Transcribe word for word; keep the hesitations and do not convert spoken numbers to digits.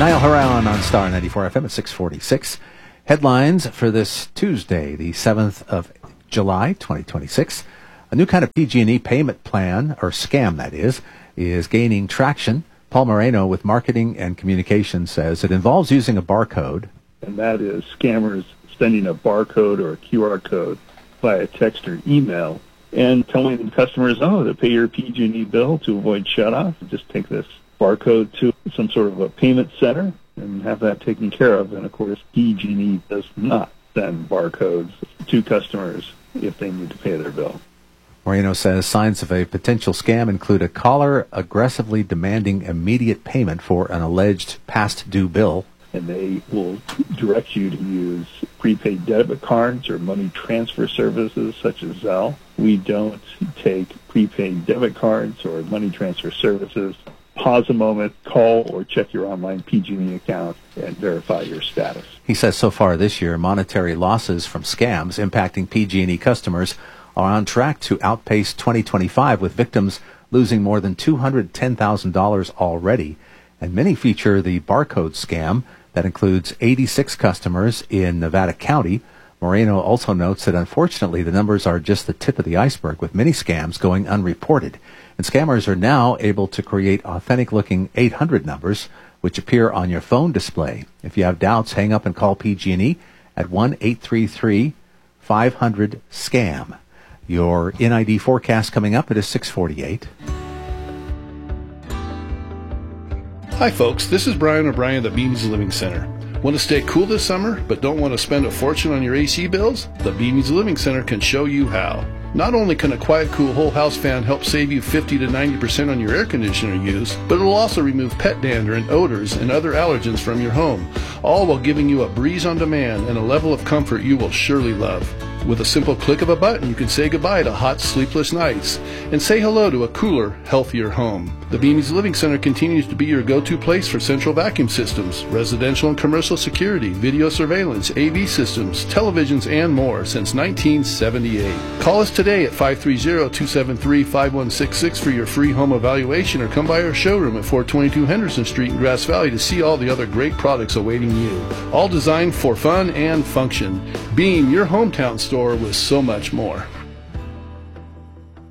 Niall Horan on Star ninety-four F M at six forty-six. Headlines for this Tuesday, the seventh of July, twenty twenty-six. A new kind of P G and E payment plan, or scam that is, is gaining traction. Paul Moreno with Marketing and Communications says it involves using a barcode. And that is scammers sending a barcode or a Q R code via text or email and telling customers, oh, to pay your P G and E bill to avoid shutoff, just take this barcode to some sort of a payment center and have that taken care of. And, of course, P G and E does not send barcodes to customers if they need to pay their bill. Moreno says signs of a potential scam include a caller aggressively demanding immediate payment for an alleged past due bill. And they will direct you to use prepaid debit cards or money transfer services such as Zelle. We don't take prepaid debit cards or money transfer services. Pause a moment, call or check your online P G and E account and verify your status. He says so far this year, monetary losses from scams impacting P G and E customers are on track to outpace twenty twenty-five, with victims losing more than two hundred ten thousand dollars already. And many feature the barcode scam that includes eighty-six customers in Nevada County. Moreno also notes that unfortunately the numbers are just the tip of the iceberg, with many scams going unreported. And scammers are now able to create authentic-looking eight hundred numbers, which appear on your phone display. If you have doubts, hang up and call P G and E at one eight three three five hundred SCAM. Your N I D forecast coming up. It is six forty-eight. Hi folks, this is Brian O'Brien of the Beamies Living Center. Want to stay cool this summer but don't want to spend a fortune on your A C bills? The Beamies Living Center can show you how. Not only can a quiet, cool whole house fan help save you fifty to ninety percent on your air conditioner use, but it'll also remove pet dander and odors and other allergens from your home, all while giving you a breeze on demand and a level of comfort you will surely love. With a simple click of a button, you can say goodbye to hot, sleepless nights and say hello to a cooler, healthier home. The Beamies Living Center continues to be your go-to place for central vacuum systems, residential and commercial security, video surveillance, A V systems, televisions, and more since nineteen seventy-eight. Call us today at five three zero, two seven three, five one six six for your free home evaluation, or come by our showroom at four twenty-two Henderson Street in Grass Valley to see all the other great products awaiting you. All designed for fun and function. Beam, your hometown store with so much more.